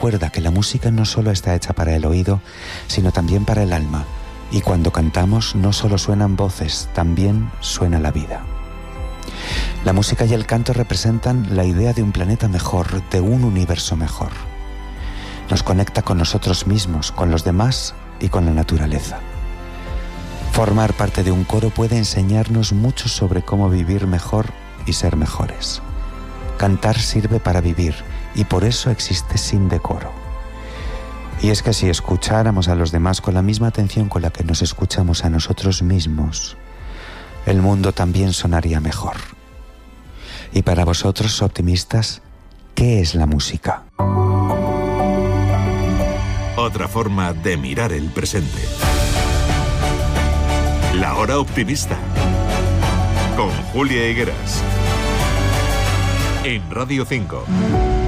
recuerda que la música no solo está hecha para el oído, sino también para el alma. Y cuando cantamos no solo suenan voces, también suena la vida. La música y el canto representan la idea de un planeta mejor, de un universo mejor. Nos conecta con nosotros mismos, con los demás y con la naturaleza. Formar parte de un coro puede enseñarnos mucho sobre cómo vivir mejor y ser mejores. Cantar sirve para vivir y por eso existe Sin Decoro. Y es que si escucháramos a los demás con la misma atención con la que nos escuchamos a nosotros mismos, el mundo también sonaría mejor. Y para vosotros, optimistas, ¿qué es la música? Otra forma de mirar el presente. La Hora Optimista. Con Julia Higueras. En Radio 5.